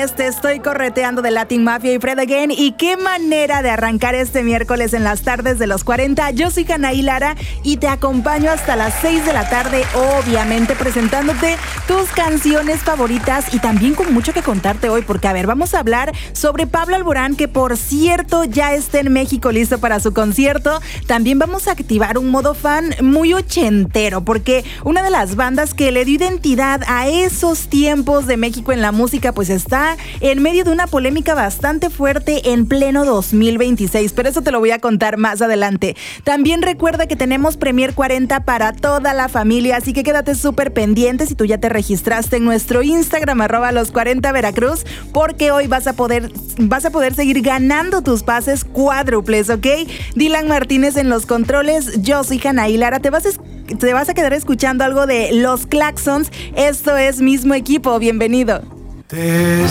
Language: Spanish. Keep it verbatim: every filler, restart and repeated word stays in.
es Te Estoy Correteando de Latin Mafia y Fred Again. Y qué manera de arrancar este miércoles en las tardes de los cuarenta. Yo soy Anaí Lara y te acompaño hasta las seis de la tarde, obviamente presentándote tus canciones favoritas y también con mucho que contarte hoy, porque a ver, vamos a hablar sobre Pablo Alborán, que por cierto ya está en México listo para su concierto. También vamos a activar un modo fan muy ochentero, porque una de las bandas que le dio identidad a esos tiempos de México en la música, pues está en medio de una polémica bastante fuerte en pleno dos mil veintiséis, pero eso te lo voy a contar más adelante. También recuerda que tenemos Premier cuarenta para toda la familia, así que quédate súper pendiente si tú ya te registraste en nuestro Instagram, arroba los cuarenta Veracruz, porque hoy vas a poder, vas a poder seguir ganando tus pases cuádruples, ¿ok? Dylan Martínez en los controles, yo soy Anaí Lara, te vas a te vas a quedar escuchando algo de Los Claxons. Esto es Mismo Equipo, bienvenido. Te